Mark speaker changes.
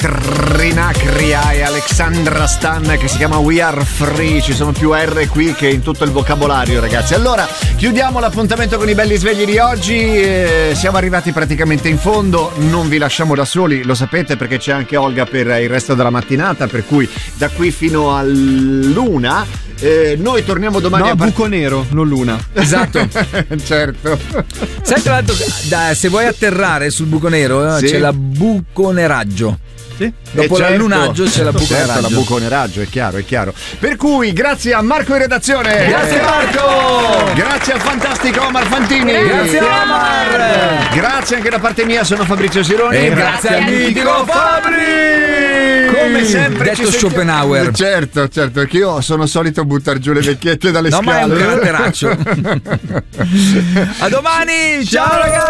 Speaker 1: Trinacria e Alexandra Stan, che si chiama We Are Free. Ci sono più R qui che in tutto il vocabolario, ragazzi. Allora, chiudiamo l'appuntamento con i belli svegli di oggi. Siamo arrivati praticamente in fondo. Non vi lasciamo da soli, lo sapete, perché c'è anche Olga per il resto della mattinata, per cui da qui fino all'1 noi torniamo domani a
Speaker 2: buco nero, non luna.
Speaker 1: Esatto. Certo.
Speaker 3: Sai, tra l'altro, se vuoi atterrare sul buco nero,
Speaker 1: sì,
Speaker 3: c'è la buconeraggio.
Speaker 2: Sì.
Speaker 3: Dopo l'allunaggio c'è la buconeraggio.
Speaker 1: Certo, la buconeraggio, è chiaro. Per cui grazie a Marco in redazione.
Speaker 3: Grazie Marco.
Speaker 1: Grazie al fantastico Omar Fantini.
Speaker 3: Grazie Omar.
Speaker 1: Grazie anche da parte mia, sono Fabrizio Sironi.
Speaker 3: E grazie al mitico Fabri.
Speaker 1: Come sempre
Speaker 3: detto Schopenhauer.
Speaker 1: Certo, perché io sono solito buttare giù le vecchiette dalle scale.
Speaker 3: No, ma è un caratteraccio. A domani, ciao ragazzi.